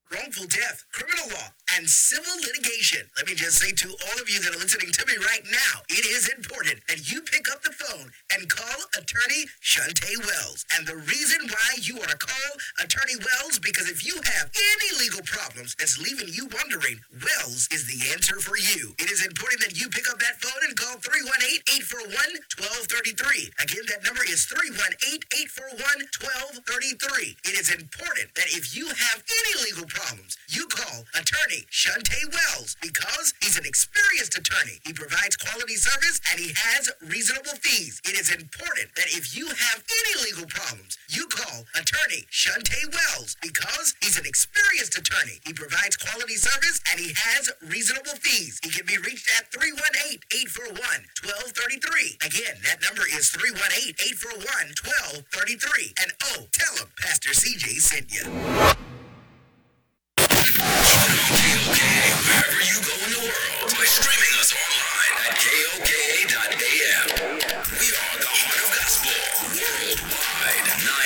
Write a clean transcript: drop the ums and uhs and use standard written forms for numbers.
wrongful death, criminal law, and civil litigation. Let me just say to all of you that are listening to me right now, it is important that you pick up the phone and call attorney Shante Wells. And the reason why you ought to call attorney Wells, because if you have any legal problems that's leaving you wondering, Wells is the answer for you. It is important that you pick up that phone and call 318-841-1233. Again, that number is 318-841-1233. It is important that if you have any legal problems, you call attorney Shante Wells, because he's an experienced attorney. He provides quality service and he has reasonable fees. It is important that if you have any legal problems, you call attorney Shante Wells, because he's an experienced attorney. He provides quality service and he has reasonable fees. He can be reached at 318-841-1233. Again, that number is 318-841-1233. And oh, tell him Pastor CJ sent you.